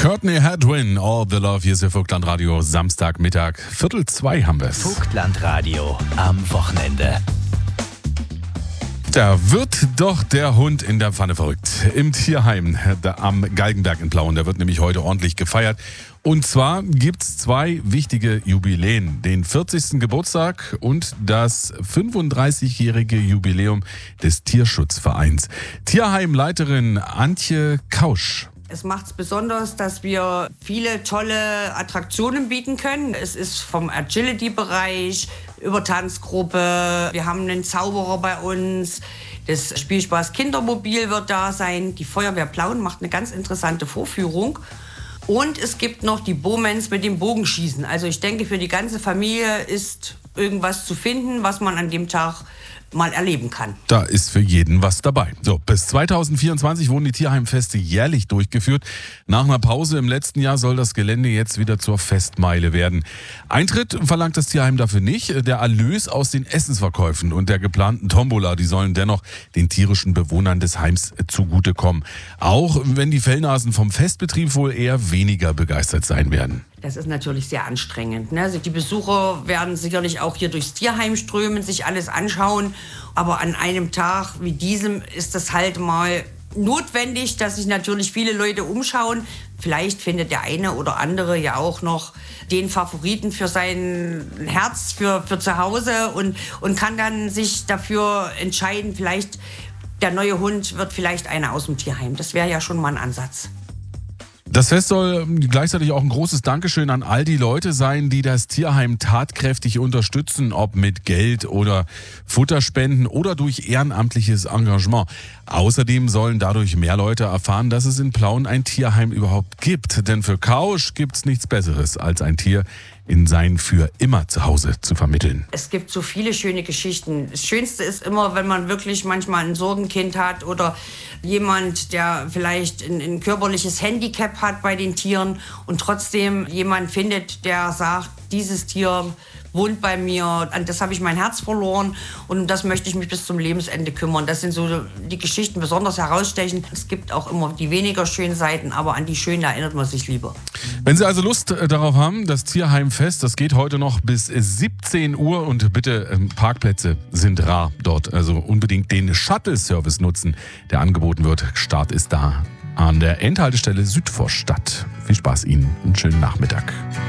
Courtney Hadwin, All the Love, hier ist der Vogtlandradio, Samstagmittag, 1:45 haben wir es. Vogtlandradio am Wochenende. Da wird doch der Hund in der Pfanne verrückt. Im Tierheim am Galgenberg in Plauen, der wird nämlich heute ordentlich gefeiert. Und zwar gibt's zwei wichtige Jubiläen. Den 40. Geburtstag und das 35-jährige Jubiläum des Tierschutzvereins. Tierheimleiterin Antje Kausch. Es macht es besonders, dass wir viele tolle Attraktionen bieten können. Es ist vom Agility-Bereich über Tanzgruppe. Wir haben einen Zauberer bei uns. Das Spielspaß Kindermobil wird da sein. Die Feuerwehr Plauen macht eine ganz interessante Vorführung. Und es gibt noch die Bowmans mit dem Bogenschießen. Also ich denke, für die ganze Familie ist irgendwas zu finden, was man an dem Tag mal erleben kann. Da ist für jeden was dabei. So, bis 2024 wurden die Tierheimfeste jährlich durchgeführt. Nach einer Pause im letzten Jahr soll das Gelände jetzt wieder zur Festmeile werden. Eintritt verlangt das Tierheim dafür nicht. Der Erlös aus den Essensverkäufen und der geplanten Tombola, die sollen dennoch den tierischen Bewohnern des Heims zugutekommen. Auch wenn die Fellnasen vom Festbetrieb wohl eher weniger begeistert sein werden. Das ist natürlich sehr anstrengend. Also die Besucher werden sicherlich auch hier durchs Tierheim strömen, sich alles anschauen. Aber an einem Tag wie diesem ist es halt mal notwendig, dass sich natürlich viele Leute umschauen. Vielleicht findet der eine oder andere ja auch noch den Favoriten für sein Herz, für zu Hause und kann dann sich dafür entscheiden, vielleicht der neue Hund wird vielleicht einer aus dem Tierheim. Das wäre ja schon mal ein Ansatz. Das Fest soll gleichzeitig auch ein großes Dankeschön an all die Leute sein, die das Tierheim tatkräftig unterstützen, ob mit Geld oder Futterspenden oder durch ehrenamtliches Engagement. Außerdem sollen dadurch mehr Leute erfahren, dass es in Plauen ein Tierheim überhaupt gibt. Denn für Kausch gibt's nichts Besseres, als ein Tier in sein für immer Zuhause zu vermitteln. Es gibt so viele schöne Geschichten. Das Schönste ist immer, wenn man wirklich manchmal ein Sorgenkind hat oder jemand, der vielleicht ein körperliches Handicap hat bei den Tieren und trotzdem jemand findet, der sagt, dieses Tier wohnt bei mir, an das habe ich mein Herz verloren und um das möchte ich mich bis zum Lebensende kümmern. Das sind so die Geschichten besonders herausstechen. Es gibt auch immer die weniger schönen Seiten, aber an die schönen erinnert man sich lieber. Wenn Sie also Lust darauf haben, das Tierheimfest, das geht heute noch bis 17 Uhr und bitte, Parkplätze sind rar dort. Also unbedingt den Shuttle-Service nutzen, der angeboten wird. Start ist da an der Endhaltestelle Südvorstadt. Viel Spaß Ihnen und schönen Nachmittag.